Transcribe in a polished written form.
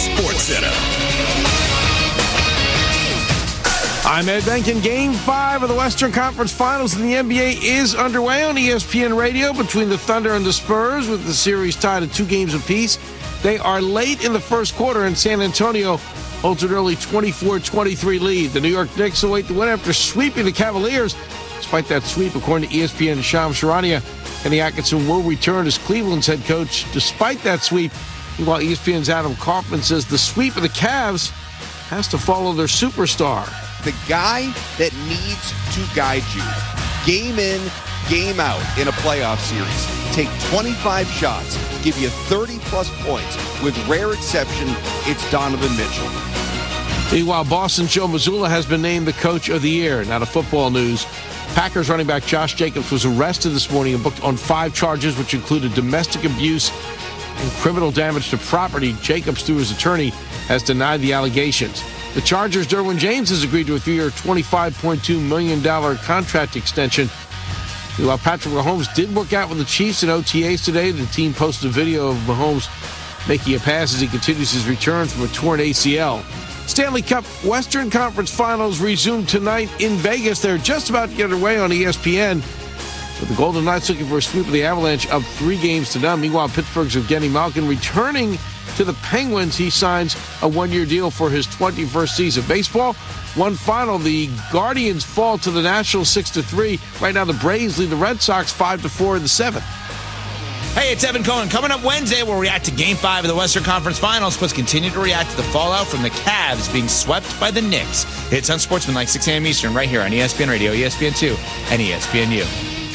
SportsCenter. I'm Ed Benkin. Game 5 of the Western Conference Finals in the NBA is underway on ESPN Radio between the Thunder and the Spurs, with the series tied at 2 games apiece. They are late in the first quarter, and San Antonio holds an early 24-23 lead. The New York Knicks await the win after sweeping the Cavaliers. Despite that sweep, according to ESPN, Shams Charania, Kenny Atkinson will return as Cleveland's head coach despite that sweep. Meanwhile, ESPN's Adam Kaufman says the sweep of the Cavs has to follow their superstar. The guy that needs to guide you game in, game out in a playoff series. Take 25 shots, give you 30-plus points. With rare exception, it's Donovan Mitchell. Meanwhile, Boston Joe Mazzulla has been named the Coach of the Year. Now to football news. Packers running back Josh Jacobs was arrested this morning and booked on 5 charges, which included domestic abuse and criminal damage to property. Jacobs, through his attorney, has denied the allegations. The Chargers' Derwin James has agreed to a 3-year, $25.2 million contract extension. While Patrick Mahomes did work out with the Chiefs in OTAs today, the team posted a video of Mahomes making a pass as he continues his return from a torn ACL. Stanley Cup Western Conference Finals resume tonight in Vegas. They're just about to get underway on ESPN. With the Golden Knights looking for a sweep of the Avalanche up 3-0. Meanwhile, Pittsburgh's Evgeny Malkin returning to the Penguins. He signs a 1-year deal for his 21st season. Baseball, one final. The Guardians fall to the Nationals 6-3. Right now, the Braves lead the Red Sox 5-4 in the 7th. Hey, it's Evan Cohen. Coming up Wednesday, we'll react to Game 5 of the Western Conference Finals, plus continue to react to the fallout from the Cavs being swept by the Knicks. It's on Sportsman like 6 a.m. Eastern right here on ESPN Radio, ESPN2, and ESPNU.